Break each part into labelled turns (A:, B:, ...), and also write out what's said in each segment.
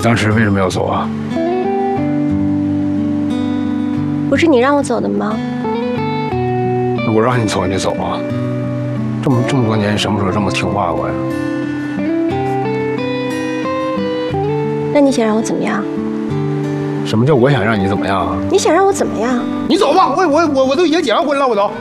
A: 当时为什么要走啊？
B: 不是你让我走的吗？
A: 我让你走你就走啊！这么多年，你什么时候这么听话过呀？
B: 那你想让我怎么样？
A: 什么叫我想让你怎么样啊？
B: 你想让我怎么样？
C: 你走吧，我都已经结完婚了，我都。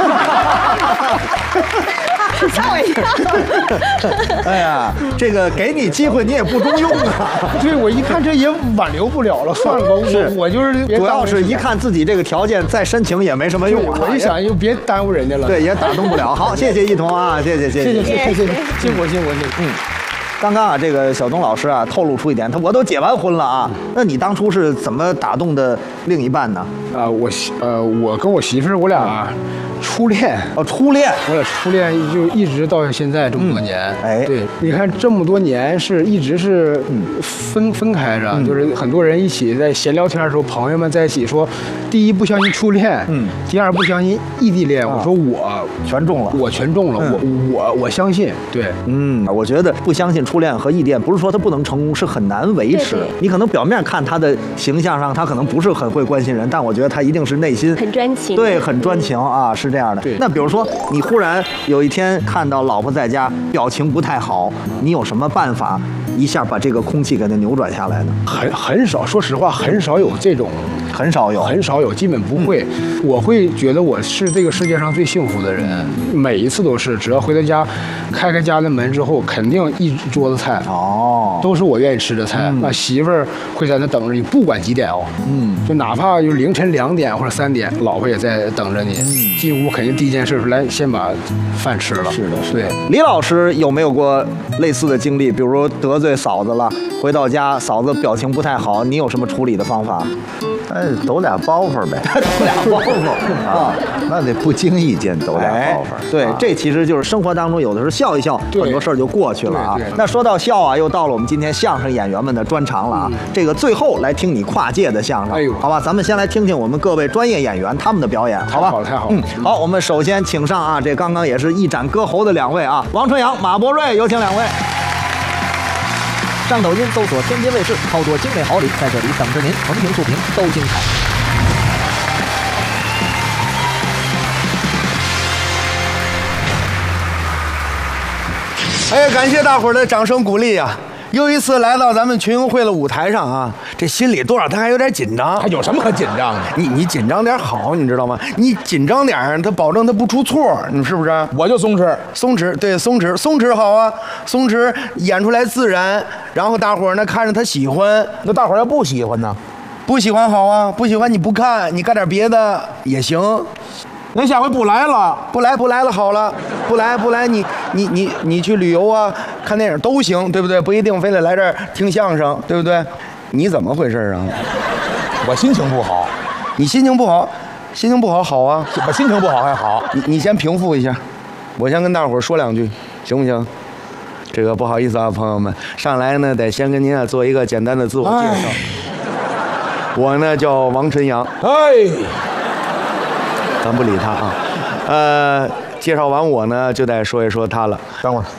B: 吓我一跳！
D: 哎呀，这个给你机会你也不中用啊。
C: 对，我一看这也挽留不了了，算了吧，我就是
D: 主要是一看自己这个条件，再申请也没什么用啊。
C: 我一想就别耽误人家了。
D: 对，也打动不了。好，谢谢一彤啊，谢谢。
C: 辛苦。
D: 刚刚啊，这个小东老师啊，透露出一点，我都结完婚了啊，那你当初是怎么打动的另一半呢？
A: 我跟我媳妇儿我俩初恋。
D: 哦，初恋。
A: 我俩初恋就一直到现在这么多年。
D: 哎，
A: 对，你看这么多年是一直是分开着，就是很多人一起在闲聊天的时候，朋友们在一起说，第一不相信初恋，第二不相信异地恋。我说我
D: 全中了，
A: 我全中了，我相信。对，
D: 我觉得不相信初恋和异地恋，不是说他不能成功，是很难维持。
B: 对，
D: 你可能表面看他的形象上，他可能不是很会关心人，但我觉得他一定是内心
B: 很专情。
D: 对，很专情啊，是这样的。那比如说，你忽然有一天看到老婆在家表情不太好，你有什么办法一下把这个空气给它扭转下来呢？
A: 很少，说实话，很少有这种，
D: 很少有，
A: 基本不会。我会觉得我是这个世界上最幸福的人，每一次都是，只要回到家，开家的门之后，肯定一桌子菜都是我愿意吃的菜。那媳妇儿会在那等着你，不管几点哦，就哪怕就凌晨2点或者3点，老婆也在等着你。进屋肯定第一件事是来先把饭吃了。
D: 是的，
A: 对。
D: 李老师有没有过类似的经历？比如得罪嫂子了，回到家嫂子表情不太好，你有什么处理的方法？
E: 抖俩包袱呗，
D: 抖俩包袱啊，
E: 那得不经意间抖俩包袱。
D: 对，这其实就是生活当中有的时候笑一笑，很多事儿就过去了啊。那说到笑啊，又到了我们今天相声演员们的专长了啊。这个最后来听你跨界的相声，好吧？咱们先来听听我们各位专业演员他们的表演，好吧？
A: 太好了。
D: 好，我们首先请上啊，这刚刚也是一展歌喉的2位啊，王春阳、马伯瑞，有请2位。上抖音搜索天津卫视，操作精美好礼，在这里等着您，横屏竖屏都精彩。
C: 哎呀，感谢大伙儿的掌声鼓励啊！又一次来到咱们群英会的舞台上啊，这心里多少他还有点紧张。
F: 还有什么可紧张的？
C: 你紧张点好，你知道吗？你紧张点，他保证他不出错，你是不是？
F: 我就松弛，
C: 对，松弛好啊，松弛演出来自然，然后大伙儿呢看着他喜欢。
F: 那大伙儿要不喜欢呢？
C: 不喜欢好啊，不喜欢你不看，你干点别的也行。
F: 那下回不来了，
C: 不来了，好了，不来，你去旅游啊，看电影都行，对不对？不一定非得来这儿听相声，对不对？你怎么回事啊？
F: 我心情不好。
C: 你心情不好，好啊。
F: 我心情不好还好。
C: 你先平复一下，我先跟大伙儿说2句，行不行？这个不好意思啊，朋友们，上来呢得先跟您做一个简单的自我介绍。我呢叫王春阳。咱不理他啊，介绍完我呢，就得说一说他了。
F: 等会儿。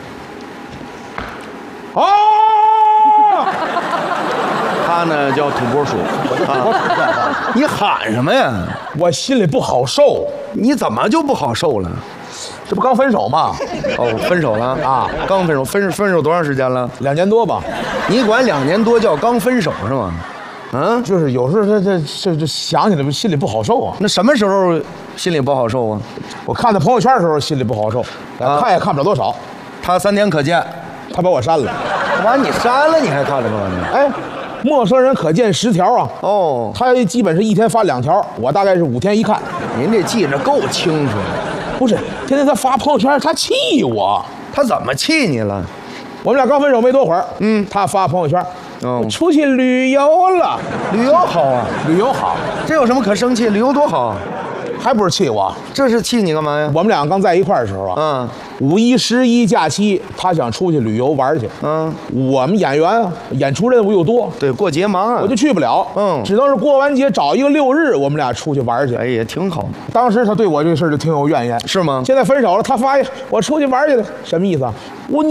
C: 他呢叫土拨鼠。你喊什么呀？
F: 我心里不好受。
C: 你怎么就不好受了？
F: 这不刚分手吗？
C: 分手了啊？刚分手，分手多长时间了
F: ？2年多吧。
C: 你管2年多叫刚分手是吗？
F: 就是有时候这想起来心里不好受啊。
C: 那什么时候心里不好受啊？
F: 我看他朋友圈的时候心里不好受，看也看不了多少。
C: 他3天可见，
F: 他把我删了。
C: 把你删了，你还看着吗？
F: 哎，陌生人可见10条啊。他基本是1天发2条，我大概是5天一看。
C: 您这记着够清楚的。
F: 不是，天天他发朋友圈，他气我。
C: 他怎么气你了？
F: 我们俩刚分手没多会儿，他发朋友圈。出去旅游了。
C: 旅游好啊，
F: 旅游好，
C: 这有什么可生气？旅游多好，
F: 还不是气我？
C: 这是气你干嘛呀？
F: 我们俩刚在一块儿的时候啊，5一、11假期，他想出去旅游玩去。我们演员啊，演出任务又多，
C: 对，过节忙啊，
F: 我就去不了。只能是过完节找一个6日，我们俩出去玩去。
C: 哎，也挺好。
F: 当时他对我这事儿就挺有怨言，
C: 是吗？
F: 现在分手了，他发我出去玩去了，什么意思啊？